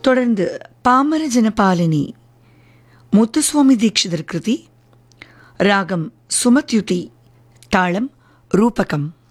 தொடர்ந்து பாமர ஜனபாலினி முத்துசுவாமி தீட்சிதர் கிருதி. ராகம் சுமத்யுதி, தாளம் ரூபகம்.